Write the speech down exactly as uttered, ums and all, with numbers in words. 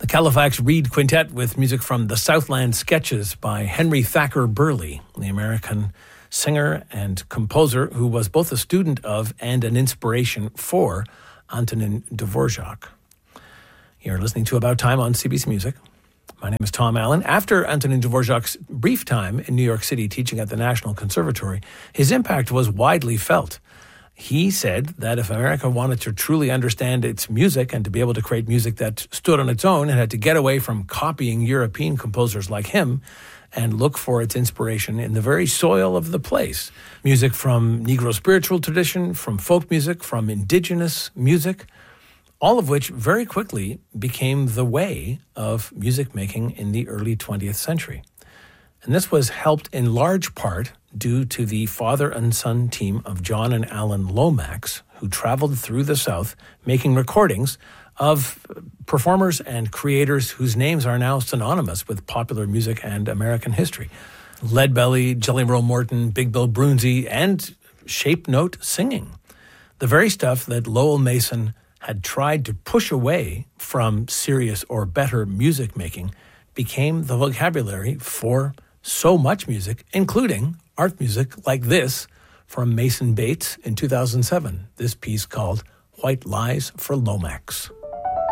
Califax Reed Quintet with music from the Southland Sketches by Henry Thacker Burleigh, the American singer and composer who was both a student of and an inspiration for Antonin Dvorak. You're listening to About Time on C B C Music. My name is Tom Allen. After Antonin Dvorak's brief time in New York City teaching at the National Conservatory, his impact was widely felt. He said that if America wanted to truly understand its music and to be able to create music that stood on its own, it had to get away from copying European composers like him and look for its inspiration in the very soil of the place. Music from Negro spiritual tradition, from folk music, from indigenous music, all of which very quickly became the way of music making in the early twentieth century. And this was helped in large part due to the father and son team of John and Alan Lomax, who traveled through the South making recordings of performers and creators whose names are now synonymous with popular music and American history. Leadbelly, Jelly Roll Morton, Big Bill Broonzy, and shape note singing. The very stuff that Lowell Mason had tried to push away from serious or better music making became the vocabulary for so much music, including art music like this from Mason Bates in two thousand seven, this piece called White Lies for Lomax.